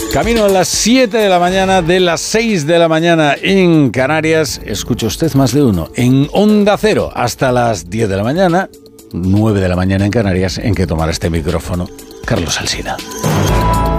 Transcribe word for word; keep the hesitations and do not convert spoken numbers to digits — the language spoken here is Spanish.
Camino a las siete de la mañana, de las seis de la mañana en Canarias. Escucha usted más de uno. En Onda Cero, hasta las diez de la mañana, nueve de la mañana en Canarias, en que tomará este micrófono Carlos Alsina.